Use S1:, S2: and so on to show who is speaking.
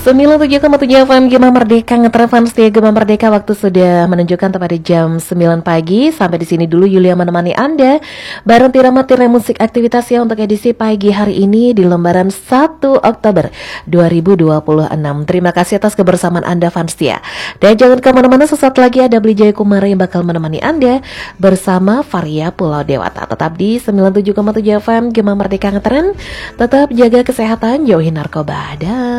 S1: 97,7 FM Gema Merdeka ngetrefan setia Gema Merdeka. Waktu sudah menunjukkan pada jam 9 pagi. Sampai di sini dulu Yulia menemani Anda bareng tirai musik aktivitas ya untuk edisi pagi hari ini di lembaran 1 Oktober 2026. Terima kasih atas kebersamaan Anda Fanstia. Dan jangan kemana-mana, sesaat lagi ada Beli Jaya Kumara yang bakal menemani Anda bersama Varia Pulau Dewata. Tetap di 97,7 FM Gema Merdeka ngetren. Tetap jaga kesehatan, jauhi narkoba. Dah.